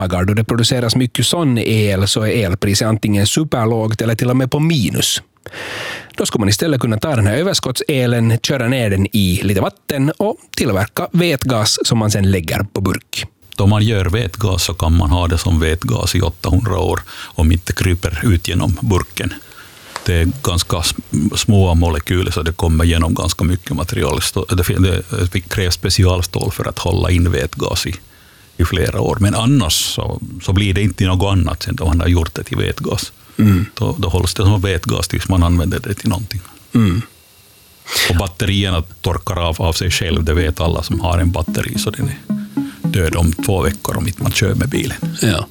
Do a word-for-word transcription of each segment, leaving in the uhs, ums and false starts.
Då det produceras mycket sån el så är elpriset antingen superlågt eller till och med på minus. Då ska man istället kunna ta den här överskottselen, köra ner den i lite vatten och tillverka vätgas som man sen lägger på burk. Om man gör vätgas så kan man ha det som vätgas i åttahundra år om inte kryper ut genom burken. Det är ganska små molekyler så det kommer genom ganska mycket material. Det krävs specialstål för att hålla in vätgas i, i flera år. Men annars så, så blir det inte något annat än om man har gjort det till vätgas. Mm. Då, då hålls det som vätgas tills man använder det till någonting. Mm. Och batterierna torkar av, av sig själv, det vet alla som har en batteri, så den är död om två veckor om inte man kör med bilen. Ja.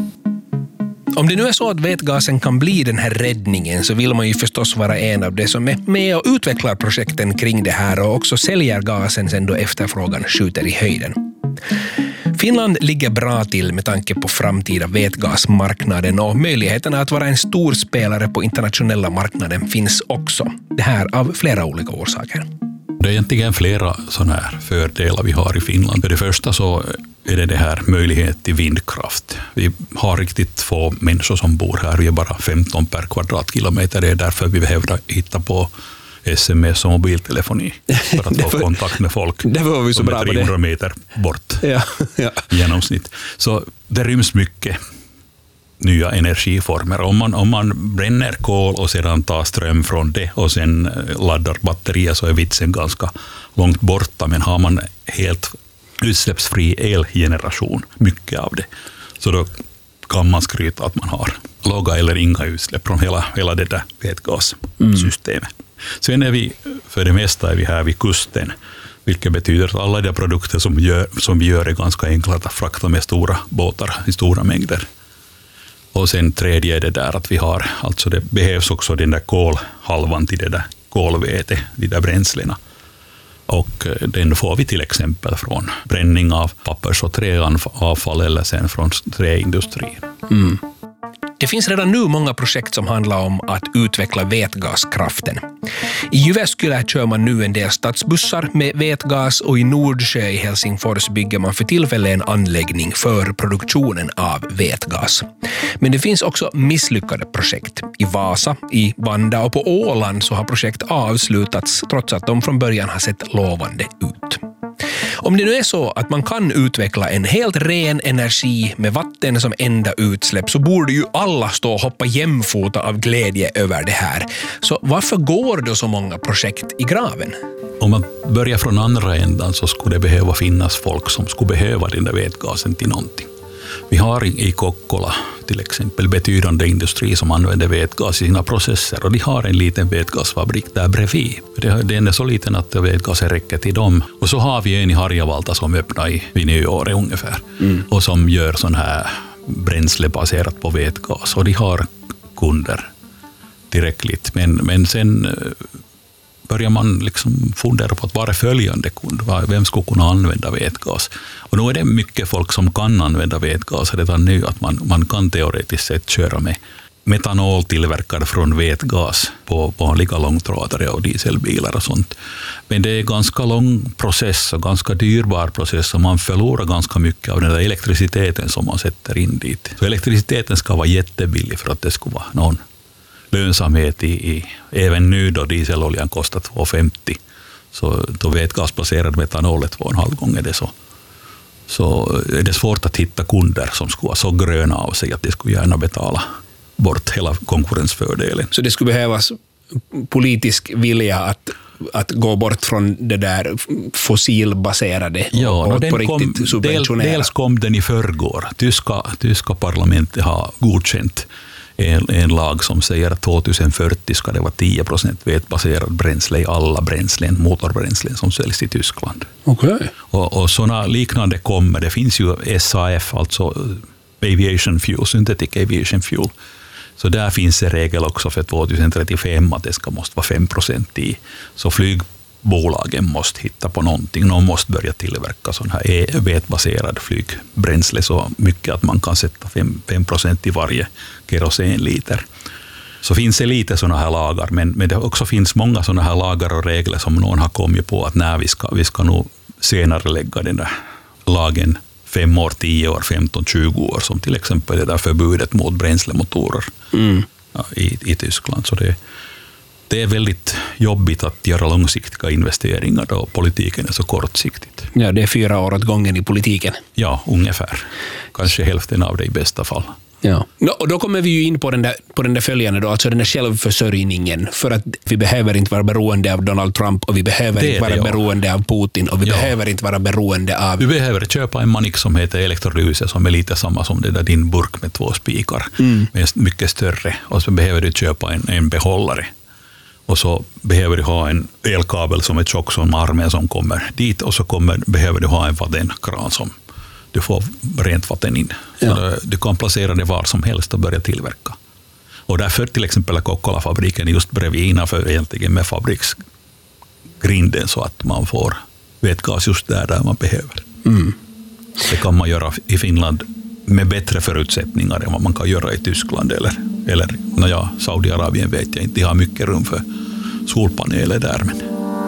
Om det nu är så att vätgasen kan bli den här räddningen så vill man ju förstås vara en av de som är med och utvecklar projekten kring det här och också säljer gasen sen då efterfrågan skjuter i höjden. Finland ligger bra till med tanke på framtida vätgasmarknaden och möjligheterna att vara en stor spelare på internationella marknaden finns också. Det här av flera olika orsaker. Det är egentligen flera sådana här fördelar vi har i Finland. För det första så är det det här möjlighet till vindkraft. Vi har riktigt få människor som bor här. Vi är bara femton per kvadratkilometer. Det är därför vi behöver hitta på sms och mobiltelefoni för att få för, kontakt med folk. Det var vi så bra på det. trehundra meter bort ja, ja. i genomsnitt. Så det ryms mycket nya energiformer. Om man, om man bränner kol och sedan tar ström från det och sen laddar batterier så är vitsen ganska långt borta. Men har man helt utsläppsfri elgeneration, mycket av det, så då kan man skryta att man har låga eller inga utsläpp från hela, hela det där vätgassystemet. Mm. Sen är vi, för det mesta är vi här vid kusten, vilket betyder att alla de produkter som, gör, som vi gör är ganska enkla att frakta med stora båtar i stora mängder. Och sen tredje är det där att vi har, alltså det behövs också den där kolhalvan till det där kolvete, de där bränslena. Och den får vi till exempel från bränning av pappers- och träavfall eller sen från träindustrin. Mm. Det finns redan nu många projekt som handlar om att utveckla vätgaskraften. I Jyväskylä kör man nu en del stadsbussar med vätgas och i Nordsjö i Helsingfors bygger man för tillfället en anläggning för produktionen av vätgas. Men det finns också misslyckade projekt. I Vasa, i Vanda och på Åland så har projekt avslutats trots att de från början har sett lovande ut. Om det nu är så att man kan utveckla en helt ren energi med vatten som enda utsläpp så borde ju alla stå och hoppa jämfota av glädje över det här. Så varför går då så många projekt i graven? Om man börjar från andra ändan så skulle det behöva finnas folk som skulle behöva den där vätgasen till någonting. Vi har i Kokkola till exempel betydande industri som använder vätgas i sina processer och de har en liten vätgasfabrik där bredvid. Den är så liten att vätgasen räcker till dem. Och så har vi en i Harjavalta som öppnar i, vid nyåret ungefär mm. och som gör sån här bränsle baserat på vätgas och de har kunder tillräckligt. Men, men sen börjar man liksom fundera på att vara följande kund. Vem ska kunna använda vätgas? Och nu är det mycket folk som kan använda vätgas redan nu. Att man, man kan teoretiskt sett köra med metanol tillverkad från vätgas på vanliga långtradare och dieselbilar och sånt. Men det är ganska lång process och ganska dyrbar process och man förlorar ganska mycket av den där elektriciteten som man sätter in dit. Så elektriciteten ska vara jättebillig för att det ska vara någon lönsamhet i, i även nu då dieseloljan kostar två femtio så då vätgasbaserad metanol är två och en halv gånger det så. Så är det svårt att hitta kunder som skulle vara så gröna av sig att de skulle gärna betala bort hela konkurrensfördelen. Så det skulle behövas politisk vilja att att gå bort från det där fossilbaserade ja, och, och på kom, riktigt subventionera. Dels kom den i förrgår. Tyska, tyska parlamentet har godkänt En, en lag som säger att tjugohundrafyrtio ska det vara tio procent vätbaserad bränsle i alla bränslen, motorbränslen som säljs i Tyskland. Okay. Och, och sådana liknande kommer. Det finns ju S A F, alltså Aviation Fuel, Synthetic Aviation Fuel. Så där finns en regel också för tjugohundratrettiofem att det ska måste vara fem procent i. Så flygbolagen måste hitta på någonting. Någon måste börja tillverka sån här vätbaserad flygbränsle så mycket att man kan sätta fem procent i varje kerosenliter. Så finns det lite såna här lagar, men, men det också finns många såna här lagar och regler som någon har kommit på att när vi ska, vi ska nog senare lägga den där lagen fem år, tio år, femton, tjugo år, som till exempel det där förbudet mot bränslemotorer mm. i, i Tyskland. Så det, det är väldigt jobbigt att göra långsiktiga investeringar då politiken är så kortsiktigt. Ja, det är fyra år åt gången i politiken. Ja, ungefär. Kanske hälften av det i bästa fall. Ja. No, och då kommer vi ju in på den, där, på den där följande då, alltså den där självförsörjningen, för att vi behöver inte vara beroende av Donald Trump och vi behöver det inte vara det, ja. beroende av Putin och vi ja. behöver inte vara beroende av... Vi behöver köpa en manik som heter elektrolyse som är lite samma som det där din burk med två spikar, mm. men mycket större, och så behöver du köpa en, en behållare. Och så behöver du ha en elkabel som är tjock som armen som kommer dit, och så kommer, behöver du ha en vattenkran som du får rent vatten in. Så ja. Du kan placera det var som helst och börja tillverka. Och därför till exempel Kokkola-fabriken just bredvid innanför egentligen med fabriksgrinden så att man får vätgas just där, där man behöver. Mm. Det kan man göra i Finland med bättre förutsättningar än vad man kan göra i Tyskland eller, eller naja, Saudiarabien vet jag inte, de har mycket rum för solpaneler där. Men...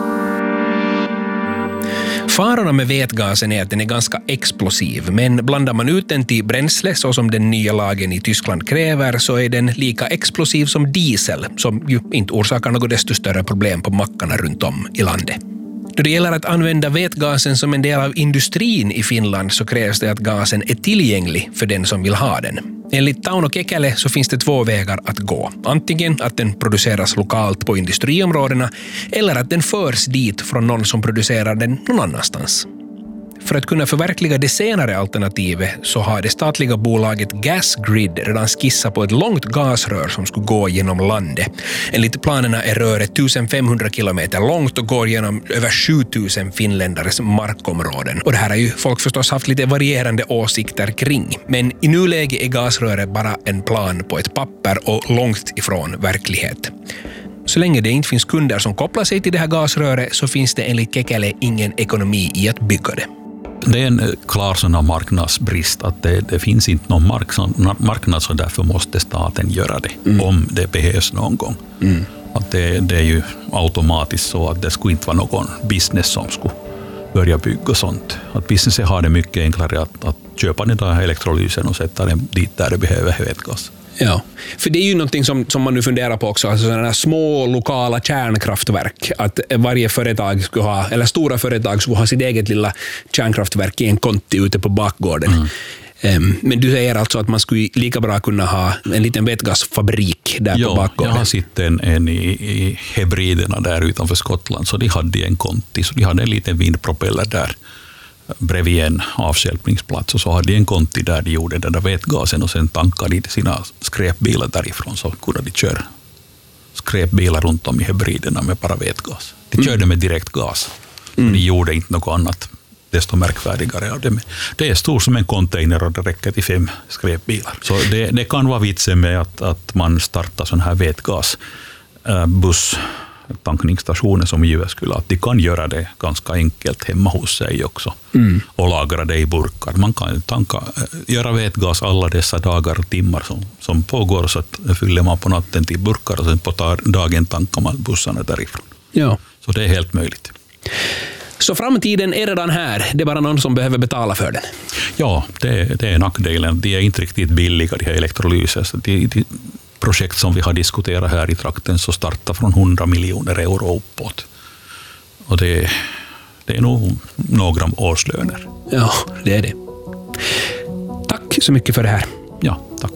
Farorna med vätgasen är att den är ganska explosiv, men blandar man ut den till bränsle så som den nya lagen i Tyskland kräver så är den lika explosiv som diesel, som ju inte orsakar något desto större problem på mackarna runt om i landet. Då det gäller att använda vätgasen som en del av industrin i Finland så krävs det att gasen är tillgänglig för den som vill ha den. Enligt Tauno Kekäle så finns det två vägar att gå. Antingen att den produceras lokalt på industriområdena eller att den förs dit från någon som producerar den någon annanstans. För att kunna förverkliga det senare alternativet så har det statliga bolaget Gasgrid redan skissat på ett långt gasrör som skulle gå genom landet. Enligt planerna är röret femtonhundra kilometer långt och går genom över sjutusen finländares markområden. Och det här har ju folk förstås haft lite varierande åsikter kring. Men i nuläget är gasröret bara en plan på ett papper och långt ifrån verklighet. Så länge det inte finns kunder som kopplar sig till det här gasröret så finns det enligt Kekäle ingen ekonomi i att bygga det. Det är en klar sån marknadsbrist att det, det finns inte någon marknad, marknad så därför måste staten göra det mm. om det behövs någon gång. Mm. Att det, det är ju automatiskt så att det skulle inte vara någon business som skulle börja bygga sånt. Att businessen har det mycket enklare att, att köpa den där elektrolysen och sätta den dit där det behöver vätgas. Ja, för det är ju någonting som, som man nu funderar på också, alltså sådana små lokala kärnkraftverk, att varje företag skulle ha, eller stora företag skulle ha sitt eget lilla kärnkraftverk i en konti ute på bakgården. Mm. Um, men du säger alltså att man skulle lika bra kunna ha en liten vätgasfabrik där ja, på bakgården. Jag har sett en, en i, i Hebriderna där utanför Skottland, så de hade en konti, så de hade en liten vindpropeller där bredvid en avstjälpningsplats, och så hade de en konti där de gjorde den där vätgasen och sen tankade de sina skräpbilar därifrån, så kunde de köra skräpbilar runt om i Hebriderna med bara vätgas. De körde med direkt gas. Mm. De gjorde inte något annat desto märkvärdigare av det. Det är stor som en container och det räcker till fem skräpbilar. Så det, det kan vara vitsen med att, att man startar sån här vätgasbuss tankningsstationer som i U S skulle, att de kan göra det ganska enkelt hemma hos sig också mm. och lagra det i burkar. Man kan tanka, göra vätgas alla dessa dagar och timmar som, som pågår, så att fyller man på natten till burkar och sen på dagen tankar man bussarna därifrån. Ja. Så det är helt möjligt. Så framtiden är redan här, det är bara någon som behöver betala för den? Ja, det, det är nackdelen. De är inte riktigt billiga, de här elektrolyser. De, de projekt som vi har diskuterat här i trakten så startar från hundra miljoner euro uppåt. Och det, det är nog några årslöner. Ja, det är det. Tack så mycket för det här. Ja, tack.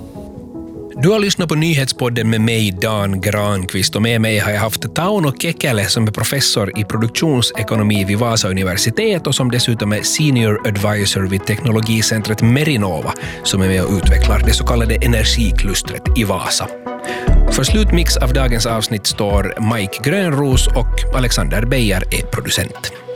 Du har lyssnat på Nyhetspodden med mig, Dan Granqvist, och med mig har jag haft Tauno Kekäle som är professor i produktionsekonomi vid Vasa universitet och som dessutom är senior advisor vid teknologicentret Merinova som är med och utvecklar det så kallade energiklustret i Vasa. För slutmix av dagens avsnitt står Mike Grönros och Alexander Beijer är producent.